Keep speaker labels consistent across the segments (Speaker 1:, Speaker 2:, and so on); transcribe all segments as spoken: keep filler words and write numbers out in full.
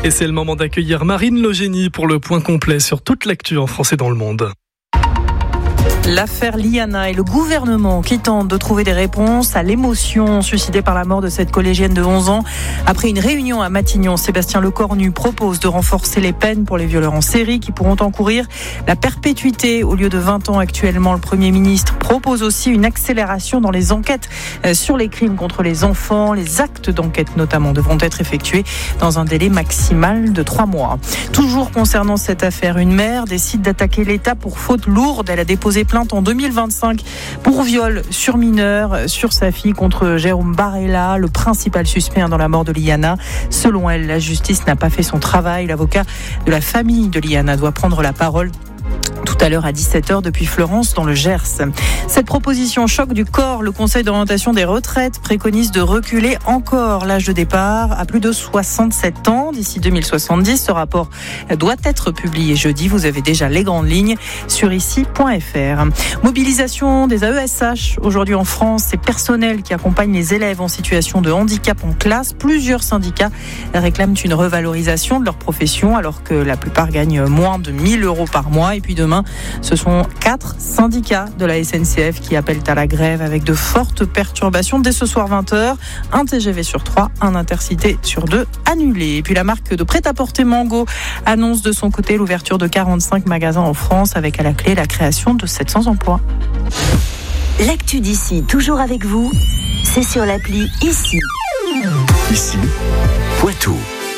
Speaker 1: Et c'est le moment d'accueillir Marine Logénie pour le point complet sur toute l'actu en français dans le monde.
Speaker 2: L'affaire Liana et le gouvernement qui tente de trouver des réponses à l'émotion suscitée par la mort de cette collégienne de onze ans. Après une réunion à Matignon, Sébastien Lecornu propose de renforcer les peines pour les violeurs en série qui pourront encourir la perpétuité au lieu de vingt ans actuellement. Le Premier ministre propose aussi une accélération dans les enquêtes sur les crimes contre les enfants. Les actes d'enquête notamment devront être effectués dans un délai maximal de trois mois. Toujours concernant cette affaire, une mère décide d'attaquer l'État pour faute lourde. Elle a déposé plainte en deux mille vingt-cinq pour viol sur mineur sur sa fille contre Jérôme Barella, le principal suspect dans la mort de Liana. Selon elle, la justice n'a pas fait son travail. L'avocat de la famille de Liana doit prendre la parole tout à l'heure à dix-sept heures depuis Florence dans le Gers. Cette proposition choc du corps. Le Conseil d'orientation des retraites préconise de reculer encore l'âge de départ à plus de soixante-sept ans d'ici deux mille soixante-dix. Ce rapport doit être publié jeudi. Vous avez déjà les grandes lignes sur ici point f r. Mobilisation des A E S H aujourd'hui en France. Ces personnels qui accompagnent les élèves en situation de handicap en classe. Plusieurs syndicats réclament une revalorisation de leur profession alors que la plupart gagnent moins de mille euros par mois. Et puis demain, ce sont quatre syndicats de la S N C F qui appellent à la grève avec de fortes perturbations. Dès ce soir vingt heures, un T G V sur trois, un Intercité sur deux annulé. Et puis la marque de prêt-à-porter Mango annonce de son côté l'ouverture de quarante-cinq magasins en France avec à la clé la création de sept cents emplois.
Speaker 3: L'actu d'ici, toujours avec vous, c'est sur l'appli Ici.
Speaker 4: Ici, Poitou.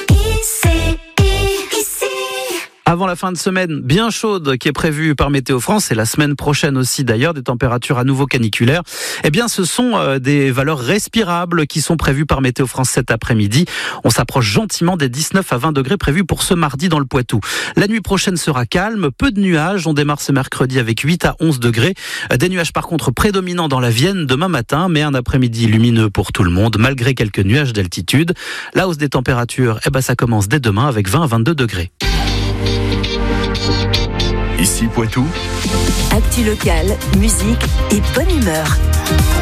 Speaker 5: Avant la fin de semaine bien chaude qui est prévue par Météo France et la semaine prochaine aussi d'ailleurs, des températures à nouveau caniculaires, eh bien ce sont euh, des valeurs respirables qui sont prévues par Météo France cet après-midi. On s'approche gentiment des dix-neuf à vingt degrés prévus pour ce mardi dans le Poitou. La nuit prochaine sera calme, peu de nuages. On démarre ce mercredi avec huit à onze degrés. Des nuages par contre prédominants dans la Vienne demain matin, mais un après-midi lumineux pour tout le monde malgré quelques nuages d'altitude. La hausse des températures, eh ben ça commence dès demain avec vingt à vingt-deux degrés.
Speaker 4: Ici Poitou.
Speaker 3: Actu locale, musique et bonne humeur.